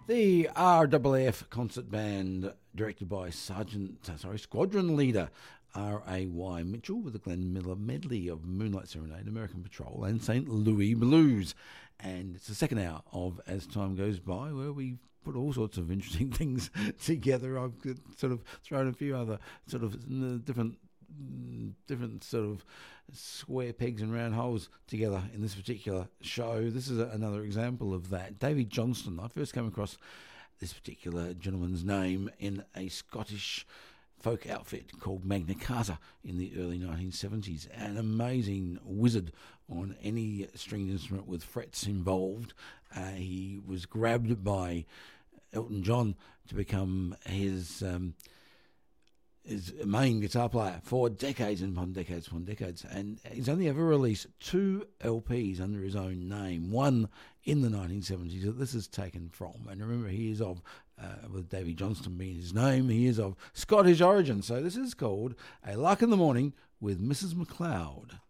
The RAAF concert band, directed by Squadron Leader R.A.Y. Mitchell, with the Glenn Miller medley of Moonlight Serenade, American Patrol, and St. Louis Blues. And it's the second hour of As Time Goes By, where we put all sorts of interesting things together. I've sort of thrown a few other sort of different sort of square pegs and round holes together in this particular show. This is another example of that. Davy Johnstone. I first came across this particular gentleman's name in a Scottish folk outfit called Magna Carta in the early 1970s. An amazing wizard on any stringed instrument with frets involved. He was grabbed by Elton John to become his main guitar player for decades upon decades upon decades, and he's only ever released 2 LPs under his own name, one in the 1970s that this is taken from. And remember, he is of, with Davy Johnstone being his name, he is of Scottish origin. So this is called A Lark in the Morning with Mrs. MacLeod.